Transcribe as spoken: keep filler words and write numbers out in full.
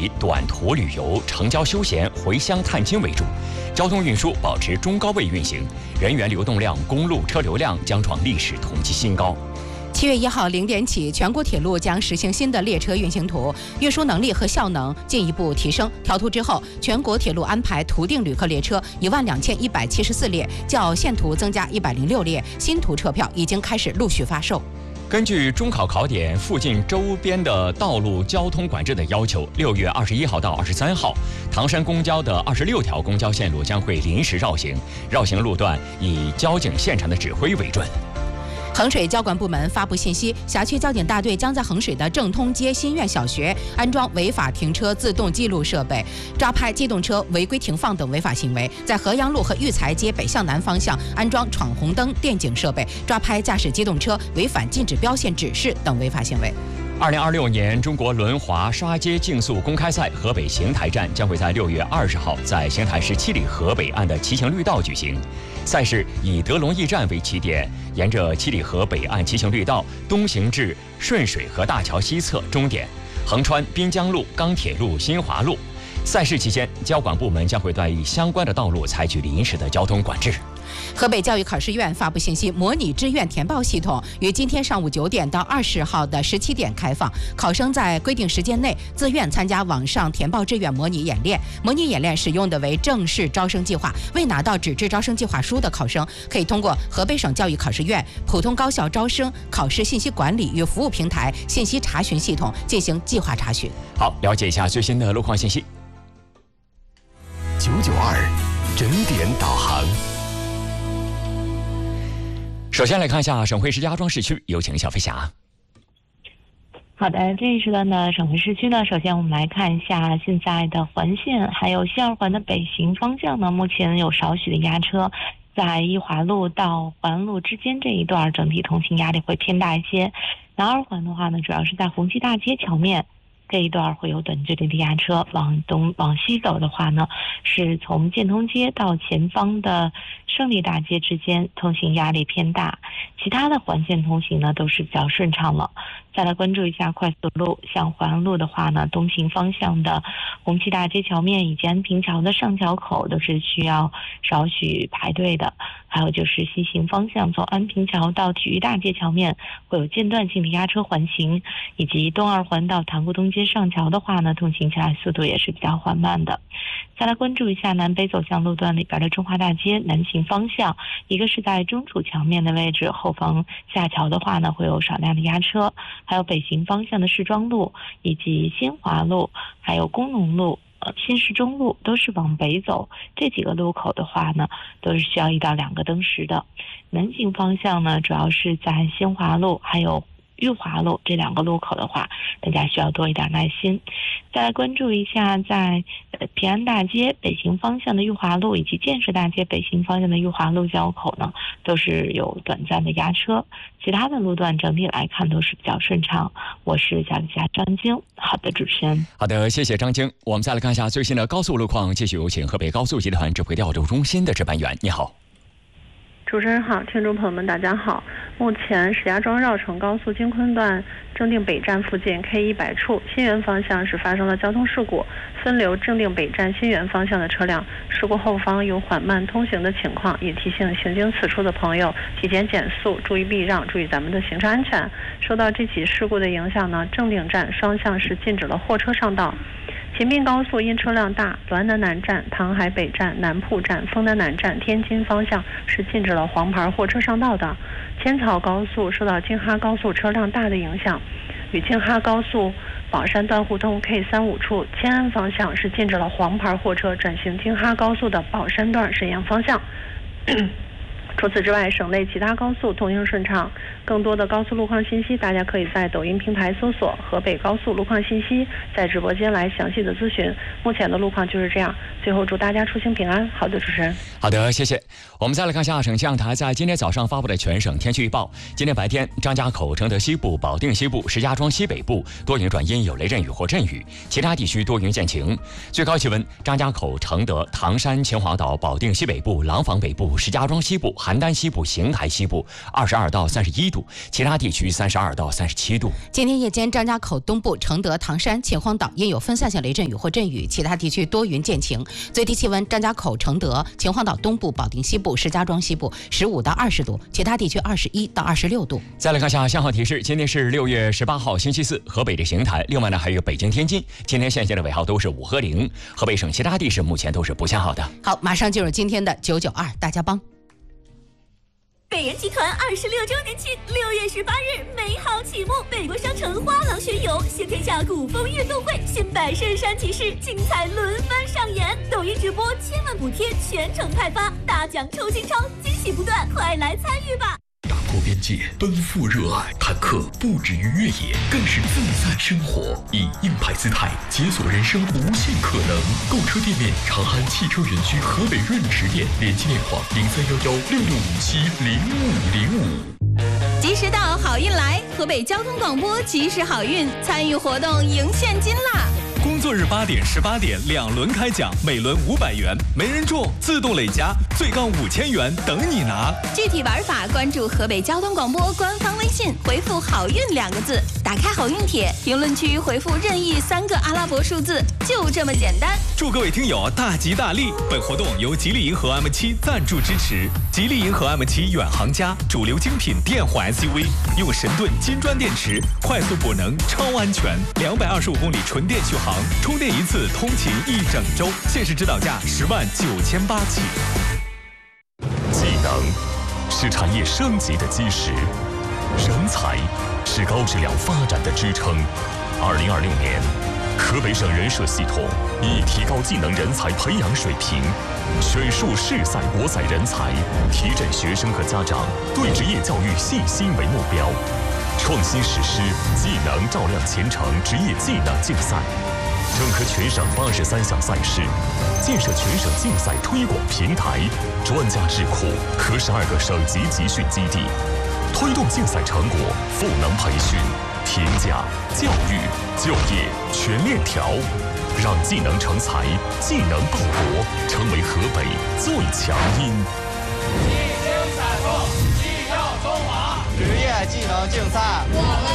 以短途旅游、城郊休闲、回乡探亲为主，交通运输保持中高位运行，人员流动量、公路车流量将创历史同期新高。 七月一号零点起，全国铁路将实行新的列车运行图，运输能力和效能进一步提升。调图之后，全国铁路安排图定旅客列车一万两千一百七十四列，较现图增加一百零六列，新图车票已经开始陆续发售。 根据中考考点附近周边的道路交通管制的要求，六月二十一号到二十三号，唐山公交的二十六条公交线路将会临时绕行，绕行路段以交警现场的指挥为准。 衡水交管部门发布信息，辖区交警大队将在衡水的正通街新苑小学安装违法停车自动记录设备，抓拍机动车违规停放等违法行为；在河阳路和育才街北向南方向安装闯红灯电警设备，抓拍驾驶机动车违反禁止标线指示等违法行为。 二零二六年中国轮滑刷街竞速公开赛河北邢台站将会在六月二十号在邢台市七里河北岸的骑行绿道举行。赛事以德龙驿站为起点，沿着七里河北岸骑行绿道东行至顺水河大桥西侧终点，横穿滨江路、钢铁路、新华路。赛事期间，交管部门将会对相关的道路采取临时的交通管制。 河北教育考试院发布信息，模拟志愿填报系统于今天上午九点到二十号的十七点开放，考生在规定时间内自愿参加网上填报志愿模拟演练。模拟演练使用的为正式招生计划，未拿到纸质招生计划书的考生，可以通过河北省教育考试院普通高校招生考试信息管理与服务平台信息查询系统进行计划查询。 好，了解一下最新的路况信息。 九九二整点导航。 首先来看一下省会石家庄市区，有请小飞侠。 好的，这一时段的省会市区呢，首先我们来看一下现在的环线，还有西二环的北行方向呢，目前有少许的压车，在一华路到环路之间这一段，整体通行压力会偏大一些。南二环的话呢，主要是在红旗大街桥面这一段会有短距离的压车，往东往西走的话呢，是从建通街到前方的胜利大街之间通行压力偏大，其他的环线通行呢都是比较顺畅了。再来关注一下快速路，像环路的话呢，东行方向的红旗大街桥面以及安平桥的上桥口都是需要少许排队的，还有就是西行方向从安平桥到体育大街桥面会有间断性的压车环行，以及东二环到塘沽东街上桥的话呢，通行起来速度也是比较缓慢的。再来关注一下南北走向路段里边的中华大街南行方向，一个是在中储桥面的位置，后方下桥的话呢会有少量的压车，还有北行方向的市庄路以及新华路还有工农路呃新市中路都是往北走，这几个路口的话呢都是需要一到两个灯时的。南行方向呢主要是在新华路还有裕华路这两个路口的话，大家需要多一点耐心。再来关注一下在呃平安大街北行方向的裕华路以及建设大街北行方向的裕华路交口呢，都是有短暂的压车，其他的路段整体来看都是比较顺畅。我是小李家张晶。好的，主持人。 好的，谢谢张晶。我们再来看一下最新的高速路况，继续有请河北高速集团指挥调度中心的值班员。你好。 主持人好，听众朋友们大家好。目前石家庄绕城高速京昆段正定北站附近 K 一百处新源方向是发生了交通事故，分流正定北站新源方向的车辆，事故后方有缓慢通行的情况，也提醒行经此处的朋友提前减速，注意避让，注意咱们的行车安全。受到这起事故的影响呢，正定站双向是禁止了货车上道。秦滨高速因车辆大，滦南南站、唐海北站、南铺站、丰南南站天津方向是禁止了黄牌货车上道的。千草高速受到京哈高速车辆大的影响，与京哈高速宝山段互通 K 三十五处迁安方向是禁止了黄牌货车转行京哈高速的宝山段沈阳方向。除此之外，省内其他高速通行顺畅。更多的高速路况信息，大家可以在抖音平台搜索河北高速路况信息，在直播间来详细的咨询。目前的路况就是这样。最后祝大家出行平安。好的，主持人。 好的，谢谢。我们再来看下省气象台在今天早上发布的全省天气预报。今天白天，张家口、承德西部、保定西部、石家庄西北部多云转阴，有雷阵雨或阵雨，其他地区多云见晴。最高气温，张家口、承德、唐山、秦皇岛、保定西北部、廊坊北部、石家庄西部、邯郸西部、邢台西部二十二到三十一度。 度，其他地区三十二到三十七度。 今天夜间，张家口东部、承德、唐山、秦皇岛因有分散性雷阵雨或阵雨，其他地区多云见晴。最低气温：张家口、承德、秦皇岛东部、保定西部、石家庄西部十五到二十度，其他地区二十一到二十六度。 再来看下信号提示，今天是六月十八号星期四，河北的邢台，另外呢还有北京、天津，今天现在的尾号都是五和零。河北省其他地市目前都是不限号的。 好，马上进入今天的九九二大家帮。 北人集团二十六周年庆，六月十八日美好启幕，北国商城花廊巡游，新天下古风运动会，新百圣山骑士，精彩轮番上演。抖音直播千万补贴，全程派发，大奖抽金超，惊喜不断，快来参与吧！ 打破边界，奔赴热爱，坦克不止于越野，更是自在生活。以硬派姿态解锁人生无限可能。购车店面：长安汽车园区河北润驰店，联系电话零三幺幺六六五七零五零五。 及时到，好运来！河北交通广播及时好运，参与活动赢现金啦！ 工作日八点、十八点两轮开奖，每轮五百元，没人中自动累加，最高五千元等你拿。 具体玩法关注河北交通广播官方微信，回复“好运”两个字，打开好运帖，评论区回复任意三个阿拉伯数字，就这么简单。 祝各位听友大吉大利！本活动由吉利银河 M 七 赞助支持。吉利银河 M 七 远航家，主流精品电混 S U V， 用神盾金砖电池，快速补能，超安全，两百二十五公里纯电续航。充电一次通勤一整周，限时指导价十万九千八起。 技能是产业升级的基石，人才是高质量发展的支撑。二零二六年，河北省人社系统以提高技能人才培养水平，选树市赛国赛人才，提振学生和家长对职业教育信心为目标，创新实施技能照亮前程职业技能竞赛。整合全省八十三项赛事，建设全省竞赛推广平台、专家智库和十二个省级集训基地，推动竞赛成果赋能培训、评价、教育、就业全链条，让技能成才、技能报国成为河北最强音。 一经赛后，技跳中华，职业技能竞赛，我们